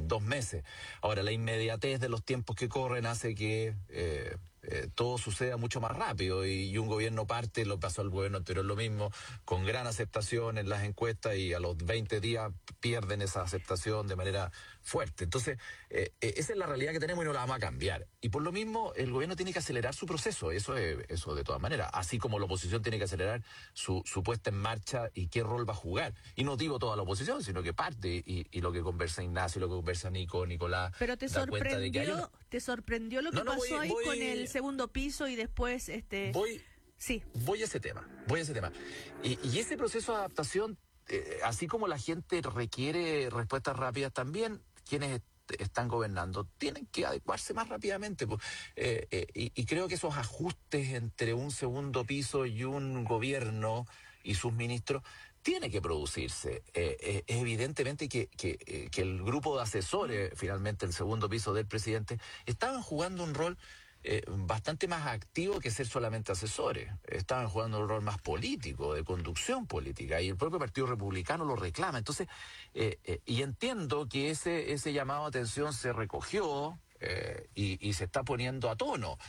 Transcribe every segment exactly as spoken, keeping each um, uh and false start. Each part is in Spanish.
dos meses. Ahora, la inmediatez de los tiempos que corren hace que eh, eh, todo suceda mucho más rápido y, y un gobierno parte, lo pasó al gobierno anterior lo mismo, con gran aceptación en las encuestas y a los veinte días pierden esa aceptación de manera fuerte. Entonces, eh, eh, esa es la realidad que tenemos y no la vamos a cambiar. Y por lo mismo, el gobierno tiene que acelerar su proceso, eso es, eso de todas maneras, así como la oposición tiene que acelerar su, su puesta en marcha y qué rol va a jugar. Y no digo toda la oposición, sino que parte y, y lo que conversa Ignacio, lo que conversa Nico, Nicolás. Pero te sorprendió, una... te sorprendió lo que no, no, pasó voy, ahí voy, con el segundo piso y después este. Voy, sí. Voy a ese tema, voy a ese tema. Y, y ese proceso de adaptación, eh, así como la gente requiere respuestas rápidas, también quienes están gobernando tienen que adecuarse más rápidamente, pues, eh, eh, y, y creo que esos ajustes entre un segundo piso y un gobierno y sus ministros tiene que producirse. Eh, eh, evidentemente que, que, eh, que el grupo de asesores, finalmente el segundo piso del presidente, estaban jugando un rol Eh, bastante más activo que ser solamente asesores. Estaban jugando un rol más político, de conducción política, y el propio Partido Republicano lo reclama. Entonces, eh, eh, y entiendo que ese, ese llamado a atención se recogió eh, y, y se está poniendo a tono.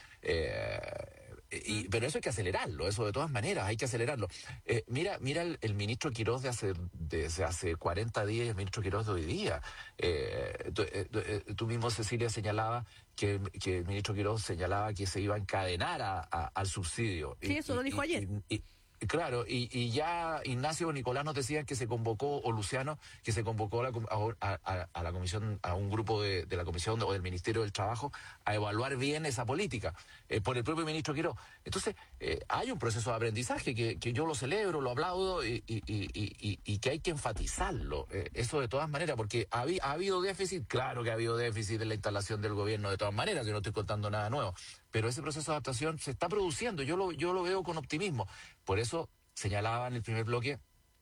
Eh, Y, pero eso hay que acelerarlo, eso de todas maneras, hay que acelerarlo. Eh, mira mira el, el ministro Quirós de hace, desde hace cuarenta días y el ministro Quirós de hoy día. Eh, tú, eh, tú mismo, Cecilia, señalaba que, que el ministro Quirós señalaba que se iba a encadenar a, a, al subsidio. Sí, y, eso lo dijo y, ayer. Y, y, Claro, y, y ya Ignacio o Nicolás nos decían que se convocó, o Luciano, que se convocó a la, a, a, a la comisión, a un grupo de, de la comisión o del Ministerio del Trabajo a evaluar bien esa política, eh, por el propio ministro Quirós. Entonces, eh, hay un proceso de aprendizaje que, que yo lo celebro, lo aplaudo y, y, y, y, y que hay que enfatizarlo, eh, eso de todas maneras, porque ha, ha habido déficit, claro que ha habido déficit en la instalación del gobierno de todas maneras, yo no estoy contando nada nuevo. Pero ese proceso de adaptación se está produciendo, yo lo, yo lo veo con optimismo. Por eso señalaba en el primer bloque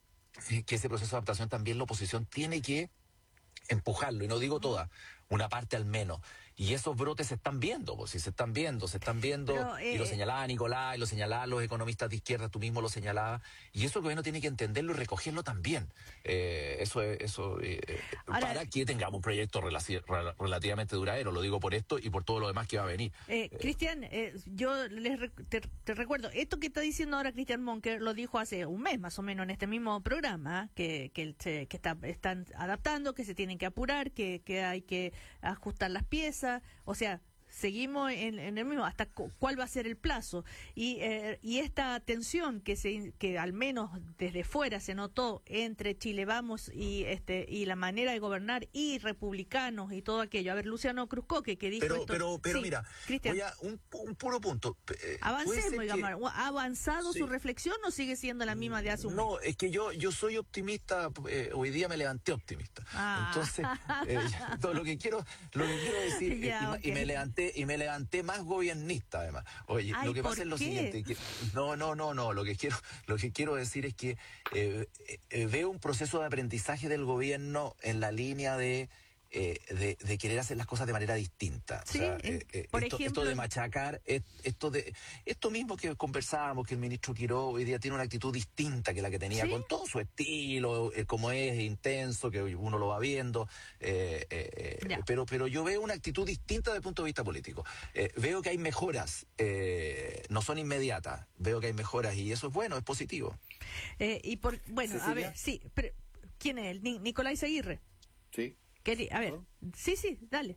que ese proceso de adaptación también la oposición tiene que empujarlo, y no digo toda, una parte al menos. Y esos brotes se están viendo, pues si se están viendo, se están viendo, Pero, eh, y lo señalaba Nicolás, y lo señalaban los economistas de izquierda, tú mismo lo señalabas, y eso el gobierno tiene que entenderlo y recogerlo también. Eh, eso es, eso eh, Ahora, para que tengamos un proyecto relaci- relativamente duradero, lo digo por esto y por todo lo demás que va a venir. Eh, eh, Cristian, eh, yo les rec- te, te recuerdo, esto que está diciendo ahora Cristian Monker lo dijo hace un mes más o menos en este mismo programa, que, que, se, que está, están adaptando, que se tienen que apurar, que, que hay que ajustar las piezas, o sea, seguimos en, en el mismo, hasta cu cuál va a ser el plazo, y eh, y esta tensión que se que al menos desde fuera se notó entre Chile Vamos y este y la manera de gobernar y republicanos y todo aquello. A ver, Luciano Cruzcoque, que dijo pero esto. pero pero sí, mira, Cristian, voy a un, un puro punto. Eh, avancemos, digamos, que... ¿ha avanzado sí. su reflexión o sigue siendo la misma de hace un no, mes? es que yo yo soy optimista, eh, hoy día me levanté optimista. Ah. Entonces, eh, todo lo que quiero lo que quiero decir ya, eh, y, okay. y me levanté y me levanté más gobiernista además. Oye, Ay, lo que pasa es lo qué? siguiente, que no, no, no, no, lo que quiero lo que quiero decir es que eh, eh, veo un proceso de aprendizaje del gobierno en la línea de Eh, de, de querer hacer las cosas de manera distinta. Sí, o sea, eh, eh, por esto, ejemplo, esto de machacar, esto de esto mismo que conversábamos, que el ministro Quirós hoy día tiene una actitud distinta que la que tenía, ¿sí? Con todo su estilo, eh, como es intenso, que uno lo va viendo, eh, eh, pero pero yo veo una actitud distinta desde el punto de vista político. Eh, veo que hay mejoras, eh, no son inmediatas, veo que hay mejoras y eso es bueno, es positivo. Eh, y por bueno, ¿Cecilia? A ver, sí, pero, ¿quién es él? Ni, Nicolás Aguirre. Sí. A ver, ¿no? sí, sí, dale.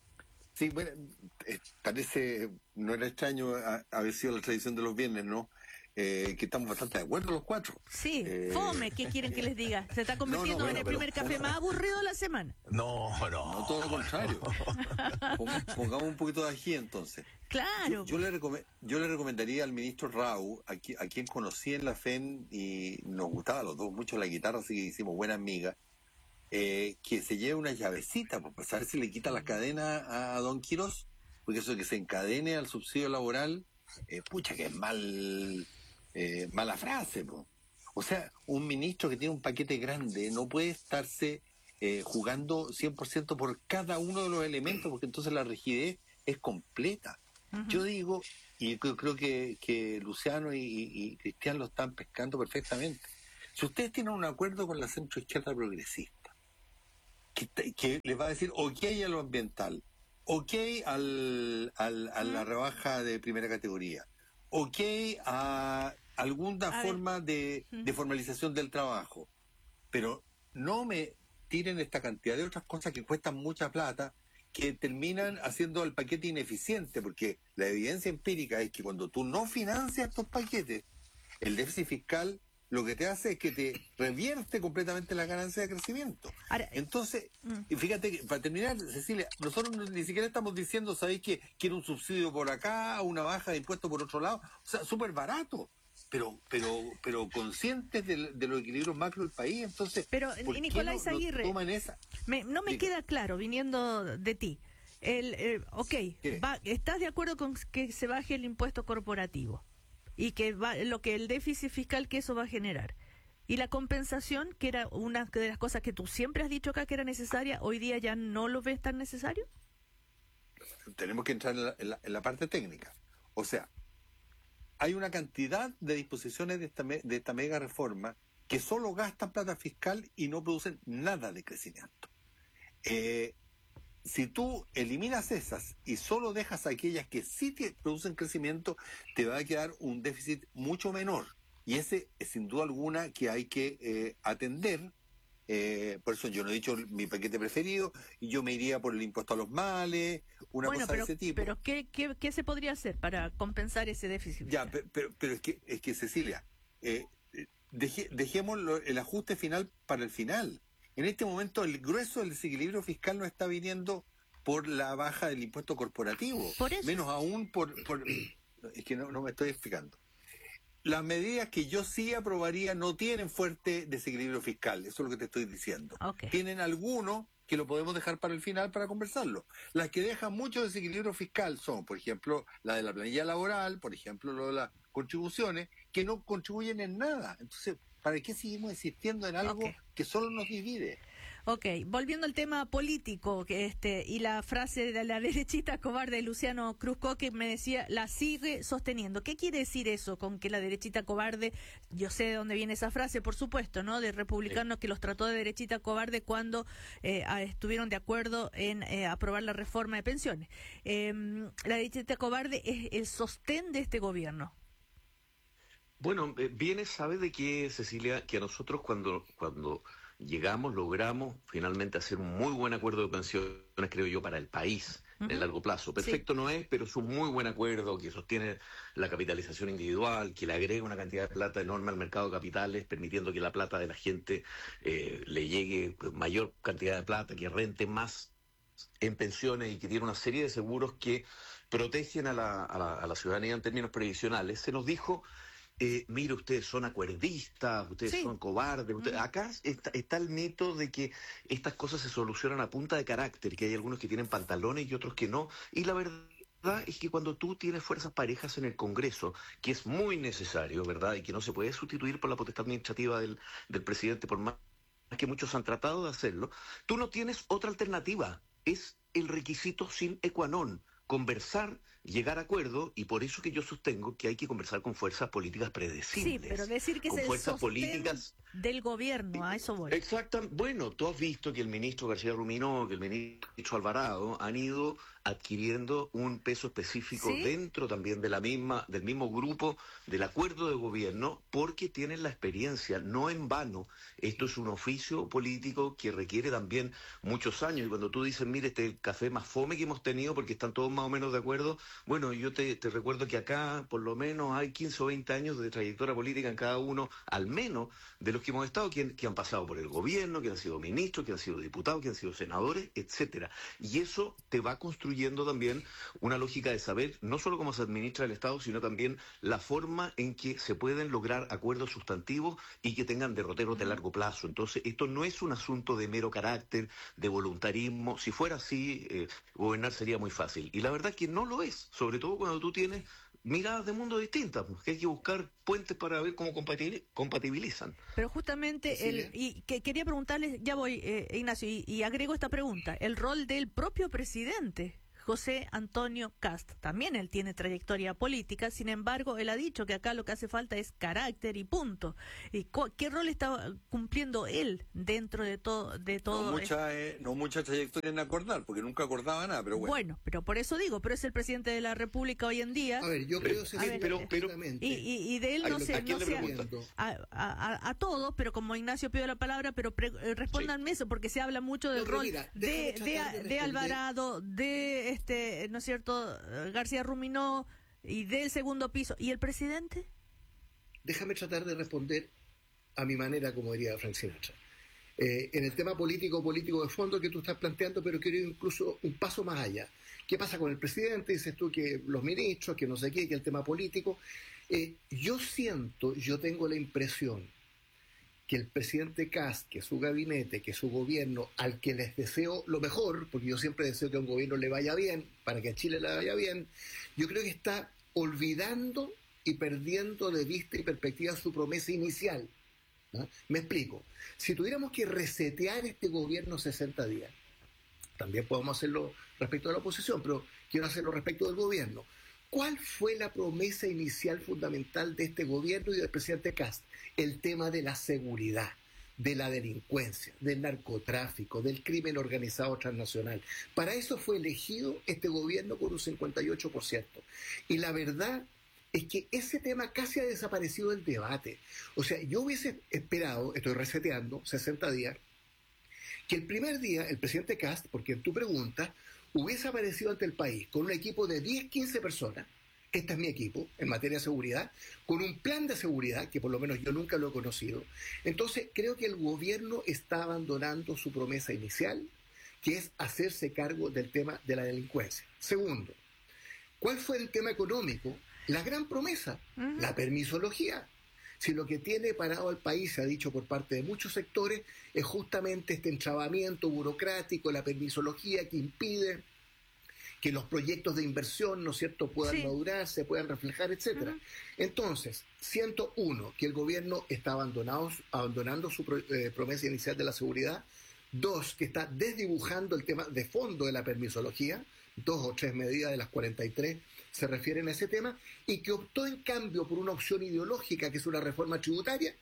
Sí, bueno, eh, parece, no era extraño a, haber sido la tradición de los viernes, ¿no? Eh, que estamos bastante de acuerdo los cuatro. Sí, eh, fome, ¿qué quieren que les diga? Se está convirtiendo no, no, bueno, en el primer café más aburrido de la semana. No, no. No, todo lo contrario. Pongamos un poquito de ají entonces. Claro. Yo, yo, le recom yo le recomendaría al ministro Rau, a, qui a quien conocí en la F E N y nos gustaba a los dos mucho la guitarra, así que hicimos buena amiga. Eh, que se lleve una llavecita, pues, para saber si le quita la cadena a, a don Quirós, porque eso de que se encadene al subsidio laboral, eh, pucha, que es mal, eh, mala frase, pues. O sea, un ministro que tiene un paquete grande no puede estarse eh, jugando cien por ciento por cada uno de los elementos, porque entonces la rigidez es completa. Uh-huh. Yo digo, y creo, creo que, que Luciano y, y Cristian lo están pescando perfectamente, si ustedes tienen un acuerdo con la centroizquierda progresista, que, que les va a decir ok a lo ambiental, ok al, al, a la rebaja de primera categoría, ok a alguna A forma de, Mm. de formalización del trabajo, pero no me tiren esta cantidad de otras cosas que cuestan mucha plata, que terminan haciendo el paquete ineficiente, porque la evidencia empírica es que cuando tú no financias estos paquetes, el déficit fiscal lo que te hace es que te revierte completamente la ganancia de crecimiento. Ahora, Entonces, mm. y fíjate que, para terminar, Cecilia, nosotros no- ni siquiera estamos diciendo, ¿sabéis que quiere un subsidio por acá, una baja de impuestos por otro lado? O sea, súper barato, pero pero pero conscientes de, de los equilibrios macro del país. Entonces, Pero, ¿por qué Nicolás no, no Aguirre, toman esa? Me- no me Diga. queda claro, viniendo de ti. El, eh, ok, ¿Qué? va- ¿estás de acuerdo con que se baje el impuesto corporativo? Y que va, lo que el déficit fiscal que eso va a generar. Y la compensación, que era una de las cosas que tú siempre has dicho acá que era necesaria, hoy día ya no lo ves tan necesario. Tenemos que entrar en la, en la- en la parte técnica. O sea, hay una cantidad de disposiciones de esta, me- de esta mega reforma que solo gastan plata fiscal y no producen nada de crecimiento. Eh, si tú eliminas esas y solo dejas aquellas que sí te producen crecimiento, te va a quedar un déficit mucho menor. Y ese es sin duda alguna que hay que eh, atender. Eh, por eso yo no he dicho mi paquete preferido, y yo me iría por el impuesto a los males, una Bueno, cosa pero, de ese tipo. pero ¿qué, qué, ¿qué se podría hacer para compensar ese déficit Ya, fiscal? pe- pero, pero es que es que Cecilia, eh, eh, deje- dejemos lo- el ajuste final para el final. En este momento el grueso del desequilibrio fiscal no está viniendo por la baja del impuesto corporativo, Por eso. menos aún por, por es que no, no me estoy explicando. Las medidas que yo sí aprobaría no tienen fuerte desequilibrio fiscal, eso es lo que te estoy diciendo. Ok. Tienen algunos que lo podemos dejar para el final para conversarlo. Las que dejan mucho desequilibrio fiscal son, por ejemplo, la de la planilla laboral, por ejemplo, lo de las contribuciones, que no contribuyen en nada. Entonces, ¿para qué seguimos insistiendo en algo Ok. que solo nos divide? Ok, volviendo al tema político, que este y la frase de la derechita cobarde de Luciano Cruzco, que me decía, la sigue sosteniendo. ¿Qué quiere decir eso con que la derechita cobarde? Yo sé de dónde viene esa frase, por supuesto, ¿no? De republicanos que los trató de derechita cobarde cuando eh, a- estuvieron de acuerdo en eh, aprobar la reforma de pensiones. Eh, la derechita cobarde es el sostén de este gobierno. Bueno, eh, bien sabe de que, Cecilia, que a nosotros cuando, cuando llegamos, logramos finalmente hacer un muy buen acuerdo de pensiones, creo yo, para el país en el Ujú. largo plazo. Perfecto no es, pero es un muy buen acuerdo que sostiene la capitalización individual, que le agrega una cantidad de plata enorme al mercado de capitales, permitiendo que la plata de la gente eh, le llegue pues, mayor cantidad de plata, que rente más en pensiones y que tiene una serie de seguros que protegen a la, a la, a la ciudadanía en términos previsionales. Se nos dijo, eh, mire, ustedes son acuerdistas, ustedes Sí. son cobardes. Ustedes... Mm. Acá está, está el mito de que estas cosas se solucionan a punta de carácter, que hay algunos que tienen pantalones y otros que no. Y la verdad es que cuando tú tienes fuerzas parejas en el Congreso, que es muy necesario, ¿verdad? Y que no se puede sustituir por la potestad administrativa del, del presidente, por más que muchos han tratado de hacerlo, tú no tienes otra alternativa. Es el requisito sin qua non. Conversar, llegar a acuerdo, y por eso que yo sostengo que hay que conversar con fuerzas políticas Sí, predecibles. pero decir que con es el fuerzas sostén políticas. del gobierno, a eso voy. Exacto. Bueno, tú has visto que el ministro García Ruminó, que el ministro Alvarado han ido adquiriendo un peso específico ¿Sí? dentro también de la misma, del mismo grupo del acuerdo de gobierno, porque tienen la experiencia, no en vano. Esto es un oficio político que requiere también muchos años. Y cuando tú dices, mire, este es el café más fome que hemos tenido porque están todos más o menos de acuerdo, bueno, yo te, te recuerdo que acá por lo menos hay quince o veinte años de trayectoria política en cada uno, al menos de los que hemos estado, que, que han pasado por el gobierno, que han sido ministros, que han sido diputados, que han sido senadores, etcétera. Y eso te va construyendo también una lógica de saber no solo cómo se administra el Estado, sino también la forma en que se pueden lograr acuerdos sustantivos y que tengan derroteros de largo plazo. Entonces, esto no es un asunto de mero carácter, de voluntarismo. Si fuera así, eh, gobernar sería muy fácil. Y la verdad es que no lo es, sobre todo cuando tú tienes miradas de mundo distintas, pues, que hay que buscar puentes para ver cómo compatibil- compatibilizan. Pero justamente, Sí, el, y que quería preguntarles, ya voy, eh, Ignacio, y, y agrego esta pregunta, el rol del propio presidente José Antonio Kast. También él tiene trayectoria política, sin embargo, él ha dicho que acá lo que hace falta es carácter y punto. ¿Y qué rol está cumpliendo él dentro de todo? De todo no, mucha, eh, no mucha trayectoria en acordar, porque nunca acordaba nada, pero bueno. Bueno, pero por eso digo, pero es el presidente de la República hoy en día. A ver, yo creo A ver, pero, pero, y, y, y de él no sé, ¿a quién no le sé preguntan? a, a, a todos, pero como Ignacio pidió la palabra, pero pre, eh, respóndanme Sí. eso, porque se habla mucho del No, pero rol mira, de, déjame de, tratar de de responder. Alvarado, de este, ¿no es cierto?, García Ruminó y del segundo piso. ¿Y el presidente? Déjame tratar de responder a mi manera, como diría Frank Sinatra. Eh, en el tema político, político de fondo que tú estás planteando, pero quiero ir incluso un paso más allá. ¿Qué pasa con el presidente? Dices tú que los ministros, que no sé qué, que el tema político. Eh, yo siento, yo tengo la impresión que el presidente Kast, que su gabinete, que su gobierno, al que les deseo lo mejor, porque yo siempre deseo que a un gobierno le vaya bien, para que a Chile le vaya bien, yo creo que está olvidando y perdiendo de vista y perspectiva su promesa inicial. ¿No? Me explico. Si tuviéramos que resetear este gobierno sesenta días, también podemos hacerlo respecto a la oposición, pero quiero hacerlo respecto del gobierno. ¿Cuál fue la promesa inicial fundamental de este gobierno y del presidente Kast? El tema de la seguridad, de la delincuencia, del narcotráfico, del crimen organizado transnacional. Para eso fue elegido este gobierno con un cincuenta y ocho por ciento. Y la verdad es que ese tema casi ha desaparecido del debate. O sea, yo hubiese esperado, estoy reseteando, sesenta días, que el primer día el presidente Kast, porque en tu pregunta, hubiese aparecido ante el país con un equipo de diez, quince personas, este es mi equipo en materia de seguridad, con un plan de seguridad, que por lo menos yo nunca lo he conocido. Entonces, creo que el gobierno está abandonando su promesa inicial, que es hacerse cargo del tema de la delincuencia. Segundo, ¿cuál fue el tema económico? La gran promesa, uh-huh. la permisología. Si lo que tiene parado al país, se ha dicho por parte de muchos sectores, es justamente este entrabamiento burocrático, la permisología que impide que los proyectos de inversión, ¿no es cierto?, puedan sí. madurar, se puedan reflejar, etcétera. Uh-huh. Entonces, ciento uno, que el gobierno está abandonado, abandonando su pro, eh, promesa inicial de la seguridad. Dos, que está desdibujando el tema de fondo de la permisología. Dos o tres medidas de las cuarenta y tres se refieren a ese tema, y que optó en cambio por una opción ideológica, que es una reforma tributaria,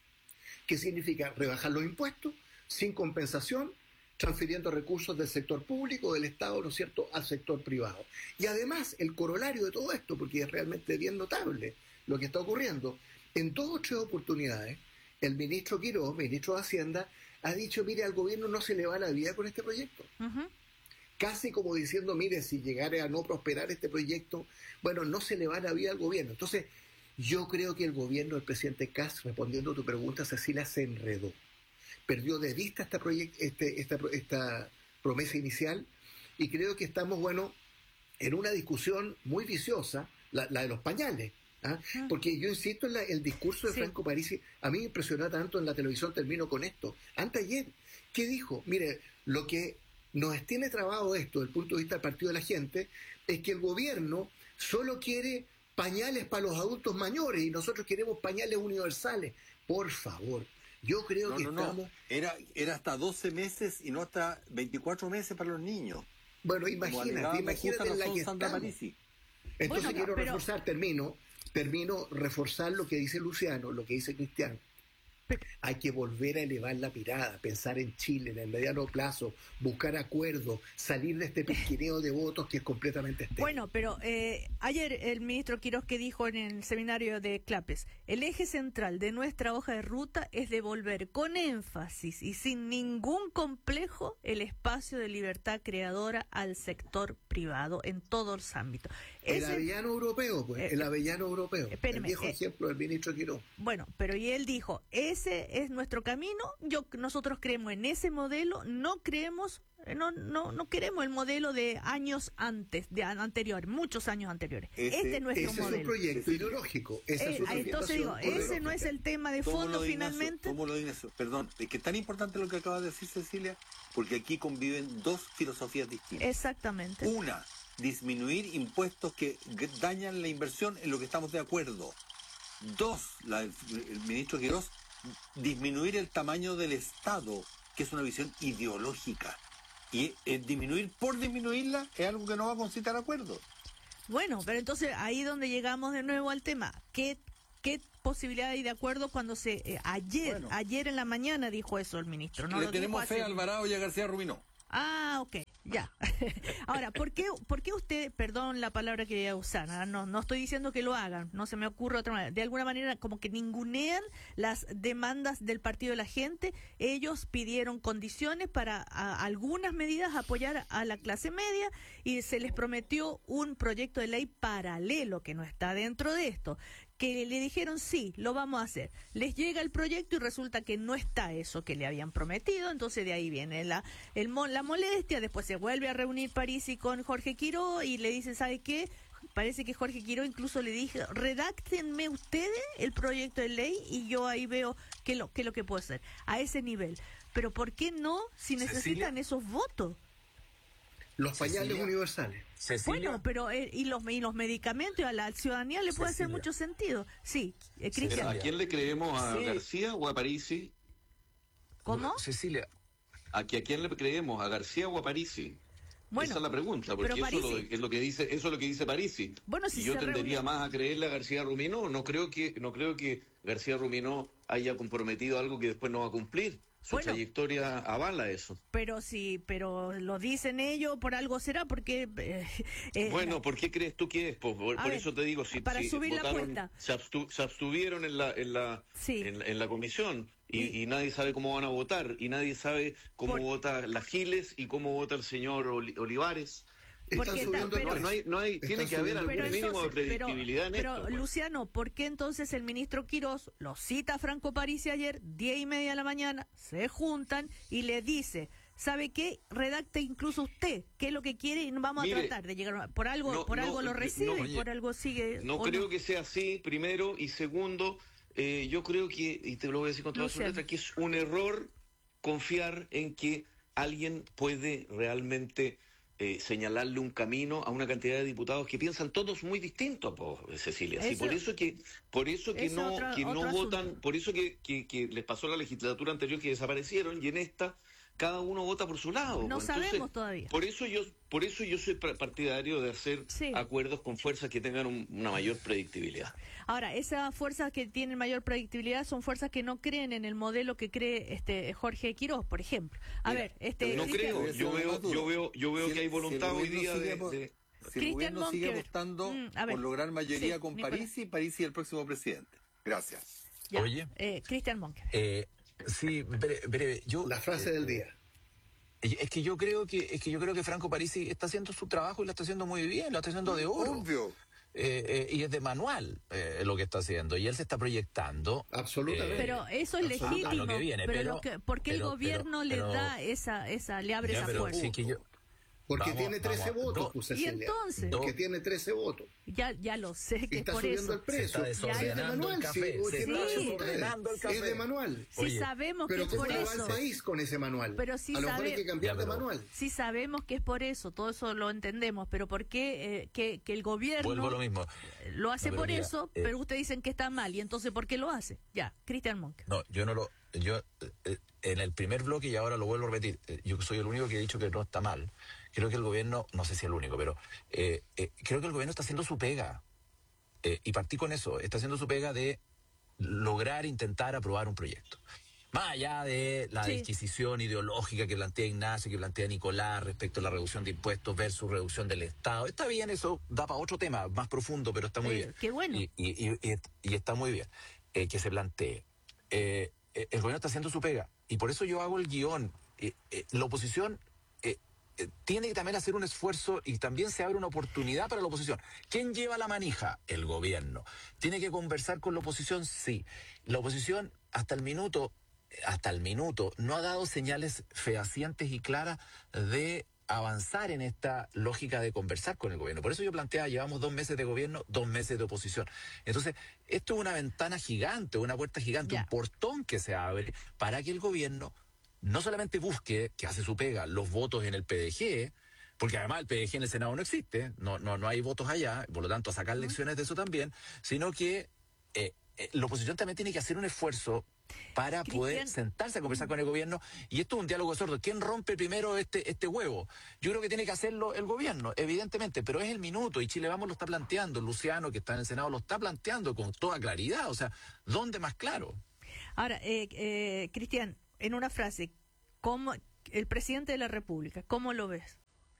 que significa rebajar los impuestos sin compensación, transfiriendo recursos del sector público, del Estado, ¿no es cierto?, al sector privado. Y además, el corolario de todo esto, porque es realmente bien notable lo que está ocurriendo, en dos o tres oportunidades, el ministro Quiroz, ministro de Hacienda, ha dicho, mire, al gobierno no se le va la vida con este proyecto. Uh-huh. Casi como diciendo, mire, si llegara a no prosperar este proyecto, bueno, no se le va la vida al gobierno. Entonces, yo creo que el gobierno del presidente Kast, respondiendo a tu pregunta, Cecilia, se enredó. Perdió de vista esta, proyect- este, esta, esta promesa inicial, y creo que estamos, bueno, en una discusión muy viciosa, la, la de los pañales. ¿ah? Uh-huh. Porque yo insisto en la, el discurso de sí. Franco Parisi, a mí me impresionó tanto en la televisión, termino con esto. Anteayer, ¿qué dijo? Mire, lo que nos tiene trabado esto desde el punto de vista del partido de la gente es que el gobierno solo quiere pañales para los adultos mayores y nosotros queremos pañales universales. Por favor, yo creo no, que no, estamos... No. Era, era hasta doce meses y no hasta veinticuatro meses para los niños. Bueno, imagínate, imagínate en la que estamos. Entonces bueno, quiero pero... reforzar, termino, termino, reforzar lo que dice Luciano, lo que dice Cristiano. Hay que volver a elevar la mirada, pensar en Chile en el mediano plazo, buscar acuerdos, salir de este pisquineo de votos que es completamente estéril. Bueno, pero eh, ayer el ministro Quiroz, que dijo en el seminario de Clapes, el eje central de nuestra hoja de ruta es devolver con énfasis y sin ningún complejo el espacio de libertad creadora al sector privado en todos los ámbitos. El Ese, avellano europeo, pues, eh, el avellano europeo, espérame, el viejo eh, ejemplo del ministro Quiroz. Bueno, pero y él dijo, ese es nuestro camino, yo nosotros creemos en ese modelo, no creemos, no no no queremos el modelo de años antes, de anterior, muchos años anteriores. Ese, este es nuestro ese modelo. es un proyecto ideológico. Esa eh, es una entonces digo, ese no es el tema de fondo finalmente. ¿Cómo lo dices? Perdón, es que es tan importante lo que acaba de decir Cecilia, porque aquí conviven dos filosofías distintas. Exactamente. Una, disminuir impuestos que dañan la inversión, en lo que estamos de acuerdo. Dos, la, el ministro Quiroz, disminuir el tamaño del Estado, que es una visión ideológica. Y eh, disminuir por disminuirla es algo que no va a concitar acuerdos. Bueno, pero entonces ahí donde llegamos de nuevo al tema. ¿Qué, qué posibilidad hay de acuerdo cuando se... Eh, ayer, Bueno. ayer en la mañana dijo eso el ministro. No Le lo dijo tenemos fe hace- a Alvarado y a García Rubinó. Ah, ok, ya. Ahora, ¿por qué, ¿por qué usted, perdón la palabra que voy a usar, ah, no, no estoy diciendo que lo hagan, no se me ocurre otra manera, de alguna manera como que ningunean las demandas del Partido de la Gente? Ellos pidieron condiciones para a, algunas medidas apoyar a la clase media y se les prometió un proyecto de ley paralelo que no está dentro de esto, que le dijeron sí, lo vamos a hacer. Les llega el proyecto y resulta que no está eso que le habían prometido, entonces de ahí viene la el mo- la molestia, después se vuelve a reunir Parisi con Jorge Quiró y le dice, ¿sabe qué? Parece que Jorge Quiró incluso le dije, redáctenme ustedes el proyecto de ley y yo ahí veo qué lo, qué es lo que puedo hacer, a ese nivel. Pero ¿por qué no si necesitan Cecilia. esos votos? Los pañales Cecilia. universales. Cecilia, Bueno, pero eh, y los y los medicamentos a la ciudadanía le puede hacer Cecilia. mucho sentido. Sí, eh, Cristian. ¿A quién le creemos? ¿A Sí. García o a Parisi? ¿Cómo? Cecilia, ¿A, que, ¿A quién le creemos? ¿A García o a Parisi? Bueno, Esa es la pregunta, porque pero eso, es lo, Parisi- que- es lo que dice, eso es lo que dice Parisi. Bueno, si y yo se tendería reunió- más a creerle a García Ruminó. No creo que, no creo que García Ruminó haya comprometido algo que después no va a cumplir. Su Bueno. trayectoria avala eso. pero sí, pero lo dicen ellos, por algo será, porque... eh, eh, Bueno, ¿por qué crees tú que es? Por, por- A por ver, eso te digo, si, para si subir la votaron, apuesta. se, abstu- se abstuvieron en la, en la, Sí. en, en la comisión y, Y- y nadie sabe cómo van a votar y nadie sabe cómo Por- vota la Giles y cómo vota el señor Oli- Olivares. Porque Están está- subiendo el pero- No, no hay, no hay, Están tiene que haber subiendo algún el pero precio. mínimo de entonces, pero, predictibilidad en pero, esto. pues. Luciano, ¿por qué entonces el ministro Quirós lo cita a Franco Parisi ayer, diez y media de la mañana, se juntan y le dice, ¿sabe qué? Redacte incluso usted, qué es lo que quiere y no vamos Mire, a tratar de llegar a... Por algo, no, por no, algo lo no, recibe y oye, por algo sigue... No ¿o creo que sea así, primero, y segundo, eh, yo creo que, y te lo voy a decir con toda su Luciano. letra, que es un error confiar en que alguien puede realmente eh, señalarle un camino a una cantidad de diputados que piensan todos muy distintos, po, Cecilia. Sí, Eso- por eso que, por eso que eso no, otro- que no otro votan, asunto. por eso que, que, que les pasó la legislatura anterior que desaparecieron, y en esta cada uno vota por su lado. No po. Entonces, sabemos todavía. Por eso yo, por eso yo soy pa- partidario de hacer Sí. acuerdos con fuerzas que tengan un- una mayor predictibilidad. Ahora, esas fuerzas que tienen mayor predictibilidad son fuerzas que no creen en el modelo que cree este Jorge Quirós, por ejemplo. A Mira, ver, este No Cristian- creo, Eso yo es veo, más duro. yo veo, yo veo Si que hay el- si el voluntad hoy gobierno día de, sigue apo- de- Si el Cristian gobierno sigue Monkever. apostando Mm, a ver. por lograr mayoría Sí, con Nicolás. Parisi, Parisi el próximo presidente. Gracias. ya, Oye. eh, Cristian Monker. eh, sí, breve, breve, yo... La frase eh, del día. Es que yo creo que es que yo creo que Franco Parisi está haciendo su trabajo y lo está haciendo muy bien, lo está haciendo de oro. Obvio. Eh, eh, y es de manual eh, lo que está haciendo y él se está proyectando. Absolutamente. Pero eso es Absolutamente. legítimo. A lo que viene, pero, pero- lo que, ¿por qué el pero- gobierno pero- le pero- da esa, esa, le abre Ya, esa pero puerta? sí que yo- Porque Vamos, tiene trece vamos, votos, do- pues, Y Cecilia. entonces, Do- Porque tiene trece votos. ya, ya lo sé Y que es está por subiendo eso. el precio. Se está Es de desordenando manual, el café, sí, se sí, está desordenando el Es café. de manual. Sí Oye, sabemos que Pero es ¿cómo por le va al eso. país con ese manual? Pero sí a lo mejor sabe- hay que cambiar Ya, de pero- manual. Sí sabemos que es por eso, todo eso lo entendemos, pero ¿por qué eh, que, que el gobierno vuelvo a lo mismo. lo hace No, pero por mira, eso, eh, pero ustedes dicen que está mal, y entonces ¿por qué lo hace? Ya, Cristian Monk. No, yo no lo. Yo, eh, en el primer bloque, y ahora lo vuelvo a repetir, eh, yo soy el único que he dicho que no está mal. Creo que el gobierno, no sé si el único, pero eh, eh, creo que el gobierno está haciendo su pega. Eh, y partí con eso, está haciendo su pega de lograr intentar aprobar un proyecto. Más allá de la Sí. disquisición ideológica que plantea Ignacio, que plantea Nicolás respecto a la reducción de impuestos versus reducción del Estado. Está bien, eso da para otro tema más profundo, pero está muy Eh, bien. qué bueno. Y, y, y, y- y está muy bien eh, que se plantee. Eh, eh, el gobierno está haciendo su pega. Y por eso yo hago el guión. Eh, eh, la oposición eh, eh, tiene que también hacer un esfuerzo y también se abre una oportunidad para la oposición. ¿Quién lleva la manija? El gobierno. ¿Tiene que conversar con la oposición? Sí. La oposición, hasta el minuto, hasta el minuto, no ha dado señales fehacientes y claras de avanzar en esta lógica de conversar con el gobierno. Por eso yo planteaba, llevamos dos meses de gobierno, dos meses de oposición. Entonces, esto es una ventana gigante, una puerta gigante, Ya. un portón que se abre para que el gobierno no solamente busque, que hace su pega, los votos en el P D G, porque además el P D G en el Senado no existe, no, no, no hay votos allá, por lo tanto a sacar lecciones de eso también, sino que eh, eh, la oposición también tiene que hacer un esfuerzo para Cristian, poder sentarse a conversar con el gobierno, y esto es un diálogo sordo. ¿Quién rompe primero este este huevo? Yo creo que tiene que hacerlo el gobierno, evidentemente, pero es el minuto, y Chile Vamos lo está planteando, Luciano, que está en el Senado, lo está planteando con toda claridad, o sea, ¿dónde más claro? Ahora, eh, eh, Cristian, en una frase, ¿cómo el presidente de la República, cómo lo ves?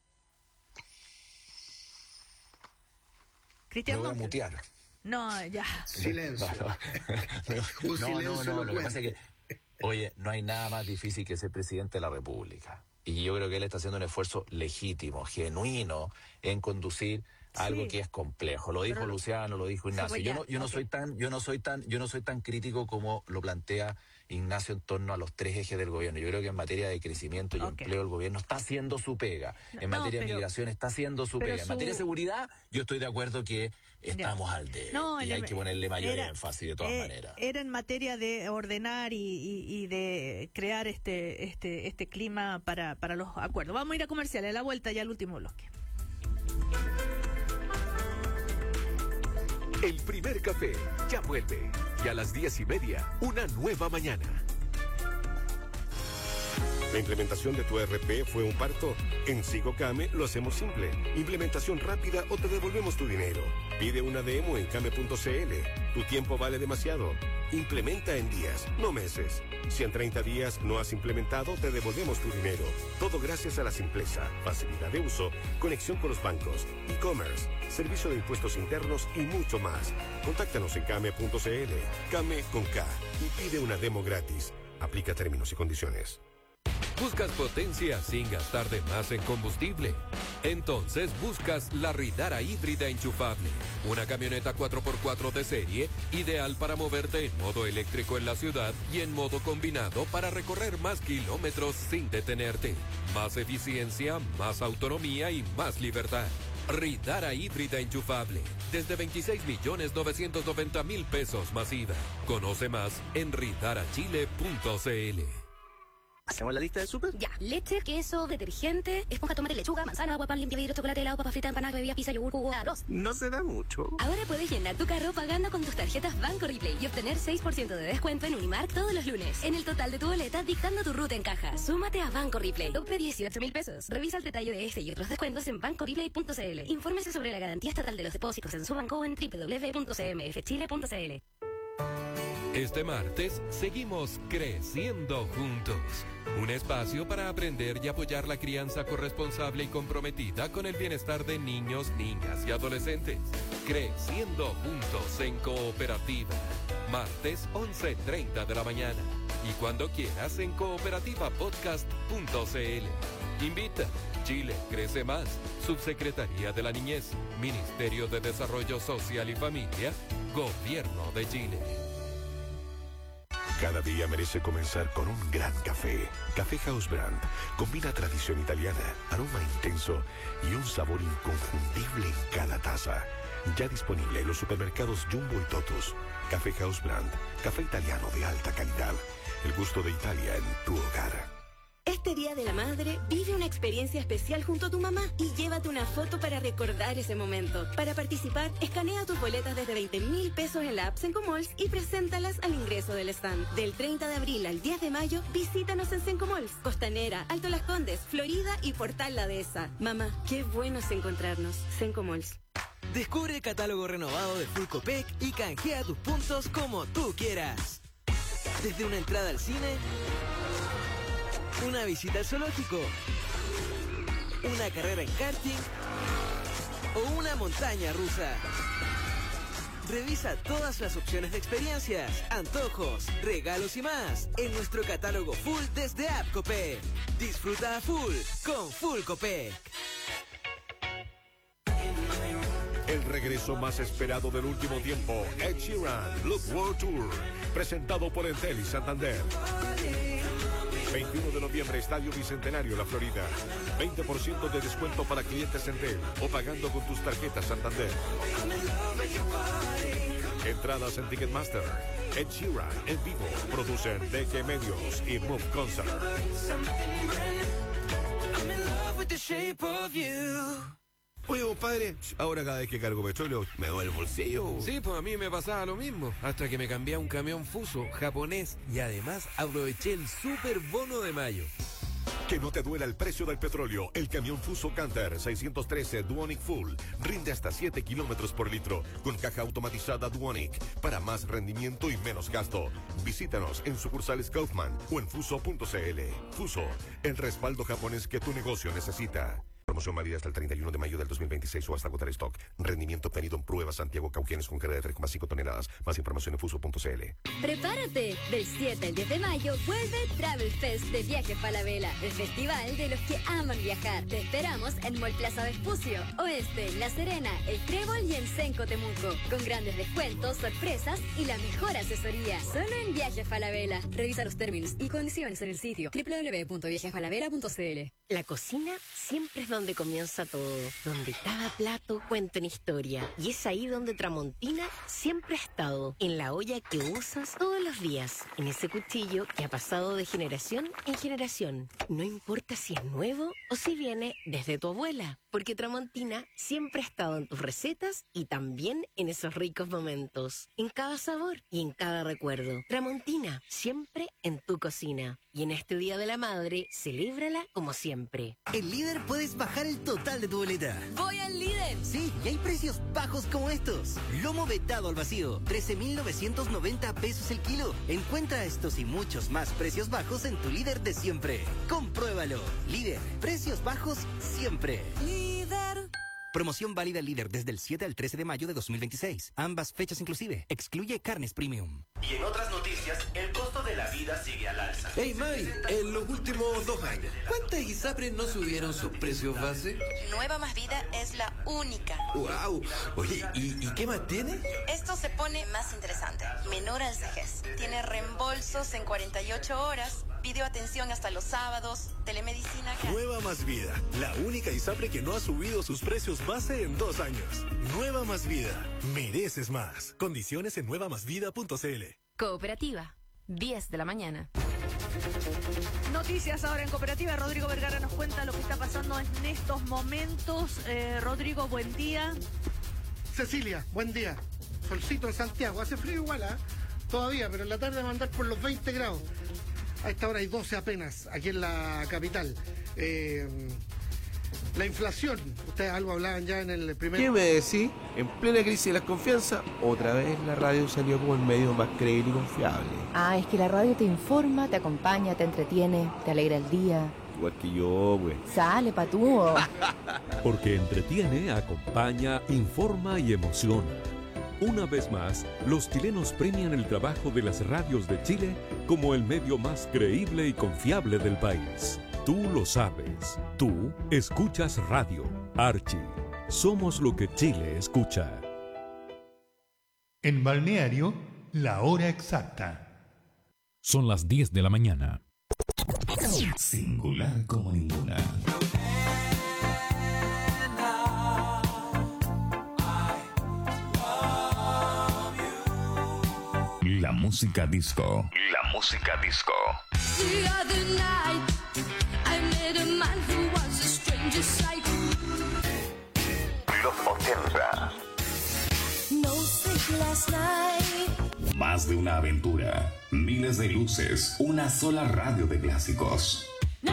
Cristian Me voy a Monker. mutear. No, ya. Silencio. No, Un no, silencio no, lo que elocuente. pasa es que, oye, no hay nada más difícil que ser presidente de la República. Y yo creo que él está haciendo un esfuerzo legítimo, genuino, en conducir algo Sí. que es complejo. Lo dijo Pero- Luciano, lo dijo Sí, Ignacio. pues Yo ya, no, yo no ok. soy tan, yo no soy tan, yo no soy tan crítico como lo plantea Ignacio en torno a los tres ejes del gobierno. Yo creo que en materia de crecimiento y Ok. empleo el gobierno está haciendo su pega. En No, materia de pero- migración está haciendo su pero pega. En su- materia de seguridad, yo estoy de acuerdo que estamos al debe. No, y en hay el- que ponerle mayor era- énfasis de todas eh, maneras. Era en materia de ordenar y, y- y de crear este este este clima para, para los acuerdos. Vamos a ir a comerciales, a la vuelta ya al último bloque. El primer café ya vuelve. Y a las diez y media, una nueva mañana. ¿La implementación de tu E R P fue un parto? En Sigocame lo hacemos simple. Implementación rápida o te devolvemos tu dinero. Pide una demo en came punto cl. Tu tiempo vale demasiado. Implementa en días, no meses. Si en treinta días no has implementado, te devolvemos tu dinero. Todo gracias a la simpleza, facilidad de uso, conexión con los bancos, e-commerce, servicio de impuestos internos y mucho más. Contáctanos en came punto cl. Came con K y pide una demo gratis. Aplica términos y condiciones. ¿Buscas potencia sin gastar de más en combustible? Entonces buscas la Ridara híbrida enchufable, una camioneta cuatro por cuatro de serie, ideal para moverte en modo eléctrico en la ciudad y en modo combinado para recorrer más kilómetros sin detenerte. Más eficiencia, más autonomía y más libertad. Ridara híbrida enchufable, desde veintiséis millones novecientos noventa mil pesos más I V A. Conoce más en ridara chile punto cl. ¿Hacemos la lista de súper? Ya, leche, queso, detergente, esponja, tomate, lechuga, manzana, agua, pan, limpia, vidrio, chocolate, helado, papa frita, empanada, bebida, pizza, yogur, jugo, arroz. No se da mucho. Ahora puedes llenar tu carro pagando con tus tarjetas Banco Replay y obtener seis por ciento de descuento en Unimark todos los lunes. En el total de tu boleta, dictando tu ruta en caja. Súmate a Banco Replay. Tope dieciocho mil pesos. Revisa el detalle de este y otros descuentos en banco replay punto cl. Infórmese sobre la garantía estatal de los depósitos en su banco en doble u doble u doble u punto c m f chile punto cl. Este martes seguimos creciendo juntos. Un espacio para aprender y apoyar la crianza corresponsable y comprometida con el bienestar de niños, niñas y adolescentes. Creciendo juntos en cooperativa. Martes once treinta de la mañana. Y cuando quieras en cooperativa podcast punto cl. Invita. Chile crece más. Subsecretaría de la Niñez. Ministerio de Desarrollo Social y Familia. Gobierno de Chile. Cada día merece comenzar con un gran café. Café House Brand combina tradición italiana, aroma intenso y un sabor inconfundible en cada taza. Ya disponible en los supermercados Jumbo y Totus. Café House Brand, café italiano de alta calidad. El gusto de Italia en tu hogar. Este Día de la Madre, vive una experiencia especial junto a tu mamá y llévate una foto para recordar ese momento. Para participar, escanea tus boletas desde veinte mil pesos en la app Sencomalls y preséntalas al ingreso del stand. Del treinta de abril al diez de mayo, visítanos en Sencomalls, Costanera, Alto Las Condes, Florida y Portal La Dehesa. Mamá, qué bueno es encontrarnos. Sencomalls. Descubre el catálogo renovado de Full Copec y canjea tus puntos como tú quieras. Desde una entrada al cine, una visita al zoológico, una carrera en karting o una montaña rusa. Revisa todas las opciones de experiencias, antojos, regalos y más en nuestro catálogo full desde App Copec. Disfruta a full con Full Copec. El regreso más esperado del último tiempo, Ed Sheeran, Look World Tour, presentado por Entel y Santander. veintiuno de noviembre, Estadio Bicentenario, La Florida. veinte por ciento de descuento para clientes Entel o pagando con tus tarjetas Santander. Entradas en Ticketmaster. Ed Sheeran en vivo. Producen D G Medios y Move Concert. Oye, compadre, ahora cada vez que cargo petróleo me duele el bolsillo. Sí, pues a mí me pasaba lo mismo, hasta que me cambié a un camión Fuso japonés y además aproveché el super bono de mayo. Que no te duela el precio del petróleo. El camión Fuso Canter seiscientos trece Duonic Full rinde hasta siete kilómetros por litro con caja automatizada Duonic para más rendimiento y menos gasto. Visítanos en sucursales Kaufman o en fuso punto c l. Fuso, el respaldo japonés que tu negocio necesita. Promoción válida hasta el treinta y uno de mayo del dos mil veintiséis o hasta agotar stock. Rendimiento obtenido en prueba Santiago Cauquenes con carga de tres coma cinco toneladas. Más información en fuso punto c l. Prepárate, del siete al diez de mayo vuelve Travel Fest de Viajes Falabella, el festival de los que aman viajar. Te esperamos en Mall Plaza Vespucio, Oeste, La Serena, El Trébol y en Senco Temuco, con grandes descuentos, sorpresas y la mejor asesoría. Solo en Viajes Falabella. Revisa los términos y condiciones en el sitio doble u doble u doble u punto viajes falabella punto c l. La cocina siempre es donde comienza todo, donde cada plato cuenta una historia. Y es ahí donde Tramontina siempre ha estado, en la olla que usas todos los días, en ese cuchillo que ha pasado de generación en generación. No importa si es nuevo o si viene desde tu abuela, porque Tramontina siempre ha estado en tus recetas y también en esos ricos momentos, en cada sabor y en cada recuerdo. Tramontina, siempre en tu cocina. Y en este Día de la Madre, celébrala como siempre. En Líder puedes bajar el total de tu boleta. ¡Voy al Líder! Sí, y hay precios bajos como estos. Lomo vetado al vacío, trece mil novecientos noventa pesos el kilo. Encuentra estos y muchos más precios bajos en tu Líder de siempre. Compruébalo. Líder, precios bajos siempre. Líder. Promoción válida Líder desde el siete al trece de mayo de dos mil veintiséis. Ambas fechas inclusive. Excluye carnes premium. Y en otras noticias, el costo de la vida sigue al alza. Hey, May, en los últimos dos años, ¿cuántas ISAPRES no subieron sus precios base? Nueva Más Vida es la única. ¡Wow! Oye, ¿y, ¿y qué más tiene? Esto se pone más interesante. Menor al vejez. Tiene reembolsos en cuarenta y ocho horas, videoatención hasta los sábados, telemedicina... Nueva Más Vida, la única ISAPRE que no ha subido sus precios base en dos años. Nueva Más Vida, mereces más. Condiciones en nueva más vida punto c l. Cooperativa, diez de la mañana. Noticias ahora en Cooperativa. Rodrigo Vergara nos cuenta lo que está pasando en estos momentos. Eh, Rodrigo, buen día. Cecilia, buen día. Solcito en Santiago. Hace frío igual, ¿eh? Todavía, pero en la tarde va a andar por los veinte grados. A esta hora hay doce apenas, aquí en la capital. Eh, la inflación, ustedes algo hablaban ya en el primer... ¿Qué me decís? En plena crisis de la confianza, otra vez la radio salió como el medio más creíble y confiable. Ah, es que la radio te informa, te acompaña, te entretiene, te alegra el día. Igual que yo, güey. Sale, patúo. Porque entretiene, acompaña, informa y emociona. Una vez más, los chilenos premian el trabajo de las radios de Chile como el medio más creíble y confiable del país. Tú lo sabes. Tú escuchas radio. Archie. Somos lo que Chile escucha. En Balneario, la hora exacta. Son las diez de la mañana. Singular como ninguna. La música disco. La música disco. Los ochenta. Más de una aventura, miles de luces, una sola radio de clásicos.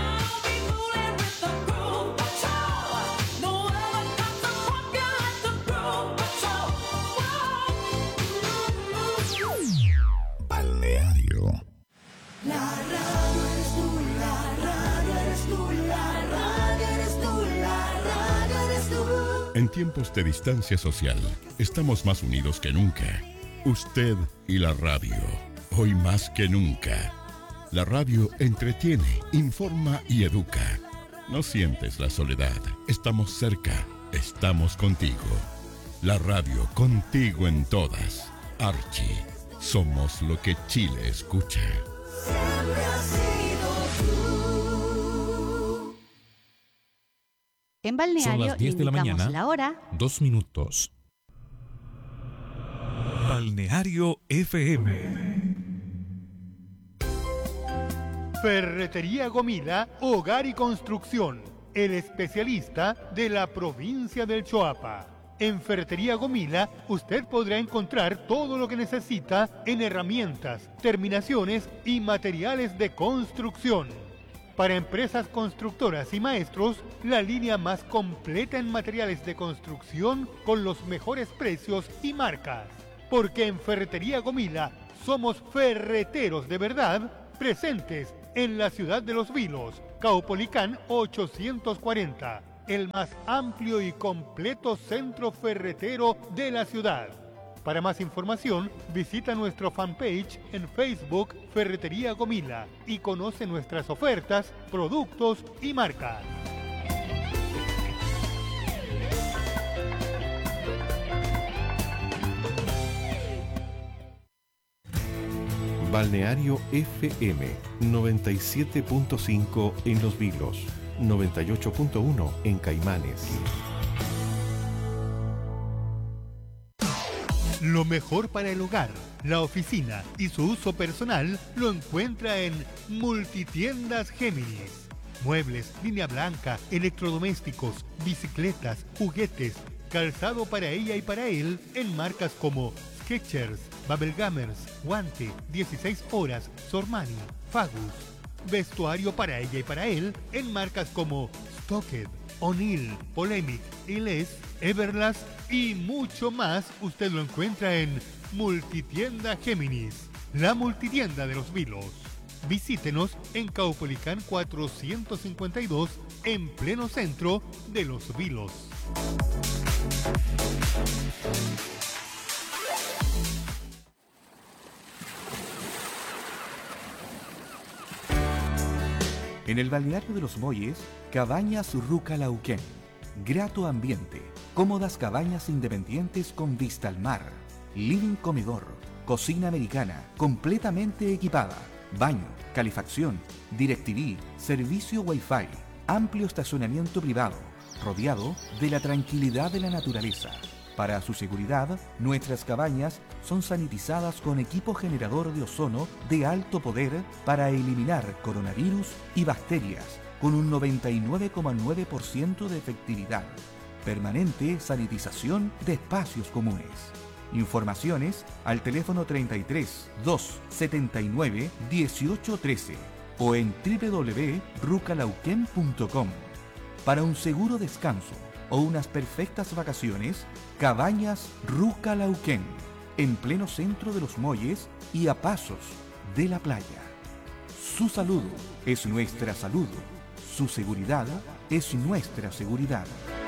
Balneario. La radio eres tú, la radio eres tú, la radio eres tú, la radio eres tú. En tiempos de distancia social, estamos más unidos que nunca. Usted y la radio, hoy más que nunca. La radio entretiene, informa y educa. No sientes la soledad, estamos cerca, estamos contigo. La radio contigo en todas. Archie, somos lo que Chile escucha. Siempre has sido tú. Son En Balneario las diez de la mañana, la hora. Dos minutos. Balneario F M. Ferretería Gomila, Hogar y Construcción. el especialista de la provincia del Choapa. En Ferretería Gomila usted podrá encontrar todo lo que necesita en herramientas, terminaciones y materiales de construcción. Para empresas constructoras y maestros, la línea más completa en materiales de construcción con los mejores precios y marcas. Porque en Ferretería Gomila somos ferreteros de verdad, presentes en la ciudad de Los Vilos, Caupolicán ochocientos cuarenta, el más amplio y completo centro ferretero de la ciudad. Para más información, visita nuestro fanpage en Facebook Ferretería Gomila y conoce nuestras ofertas, productos y marcas. Balneario F M noventa y siete punto cinco en Los Vilos, noventa y ocho punto uno en Caimanes. Lo mejor para el hogar, la oficina y su uso personal lo encuentra en Multitiendas Géminis. Muebles, línea blanca, electrodomésticos, bicicletas, juguetes, calzado para ella y para él en marcas como Skechers, Bubblegummers, Guante, dieciséis horas, Sormani, Fagus. Vestuario para ella y para él en marcas como Stocked, O'Neill, Polemic, Iles, Everlast y mucho más. Usted lo encuentra en Multitienda Géminis, la multitienda de Los Vilos. Visítenos en Caupolicán cuatrocientos cincuenta y dos, en pleno centro de Los Vilos. En el balneario de Los Molles, Cabañas Rucalauquén. Grato ambiente, cómodas cabañas independientes con vista al mar, living comedor, cocina americana, completamente equipada, baño, calefacción, DirecTV, servicio Wi-Fi, amplio estacionamiento privado, rodeado de la tranquilidad de la naturaleza. Para su seguridad, nuestras cabañas son sanitizadas con equipo generador de ozono de alto poder para eliminar coronavirus y bacterias, con un noventa y nueve coma nueve por ciento de efectividad. Permanente sanitización de espacios comunes. Informaciones al teléfono treinta y tres, dos setenta y nueve, dieciocho trece o en doble u doble u doble u punto rucalauquén punto com. Para un seguro descanso o unas perfectas vacaciones, Cabañas Rucalauquén, en pleno centro de Los Molles y a pasos de la playa. Su salud es nuestra salud. Su seguridad es nuestra seguridad.